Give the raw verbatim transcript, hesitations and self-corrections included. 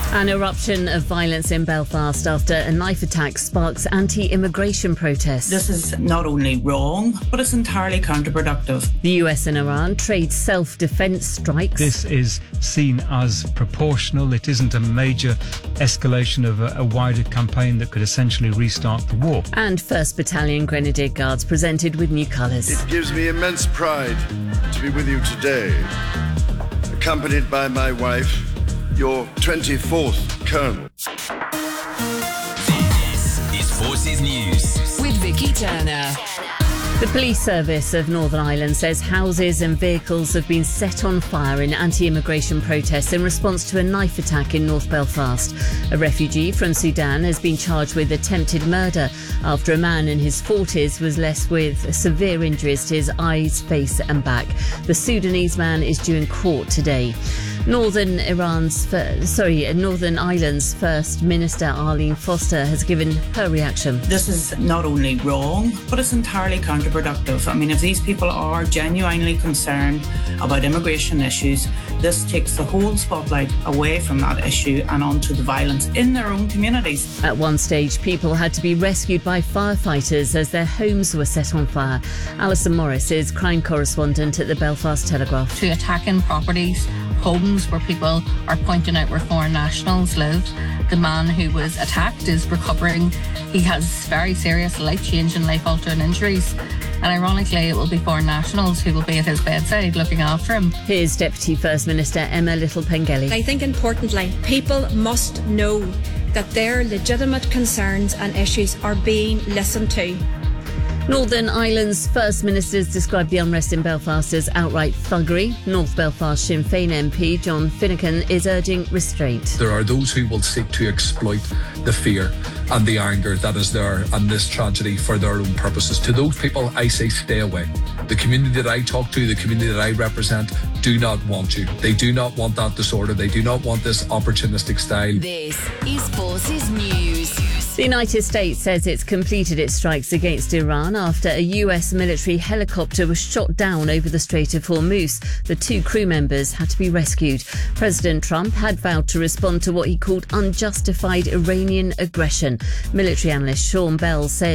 An eruption of violence in Belfast after a knife attack sparks anti-immigration protests. This is not only wrong, but it's entirely counterproductive. The U S and Iran trade self-defence strikes. This is seen as proportional. It isn't a major escalation of a, a wider campaign that could essentially restart the war. And first Battalion Grenadier Guards presented with new colours. It gives me immense pride to be with you today, accompanied by my wife, your twenty-fourth Colonel. This is Forces News with Vicky Turner. The police service of Northern Ireland says houses and vehicles have been set on fire in anti-immigration protests in response to a knife attack in North Belfast. A refugee from Sudan has been charged with attempted murder after a man in his forties was left with severe injuries to his eyes, face and back. The Sudanese man is due in court today. Northern Iran's, fir- sorry, Northern Ireland's First Minister Arlene Foster has given her reaction. This is not only wrong, but it's entirely counterproductive. I mean, if these people are genuinely concerned about immigration issues, this takes the whole spotlight away from that issue and onto the violence in their own communities. At one stage, people had to be rescued by firefighters as their homes were set on fire. Alison Morris is crime correspondent at the Belfast Telegraph. To attacking properties, homes where people are pointing out where foreign nationals live. The man who was attacked is recovering. He has very serious life-changing, life-altering injuries. And ironically, it will be foreign nationals who will be at his bedside looking after him. Here's Deputy First Minister Emma Little-Pengelly. I think importantly, people must know that their legitimate concerns and issues are being listened to. Northern Ireland's First Ministers described the unrest in Belfast as outright thuggery. North Belfast Sinn Féin M P John Finnegan is urging restraint. There are those who will seek to exploit the fear and the anger that is there and this tragedy for their own purposes. To those people, I say stay away. The community that I talk to, the community that I represent, do not want you. They do not want that disorder. They do not want this opportunistic style. This is Forces News. The United States says it's completed its strikes against Iran after a U S military helicopter was shot down over the Strait of Hormuz. The two crew members had to be rescued. President Trump had vowed to respond to what he called unjustified Iranian aggression. Military analyst Sean Bell says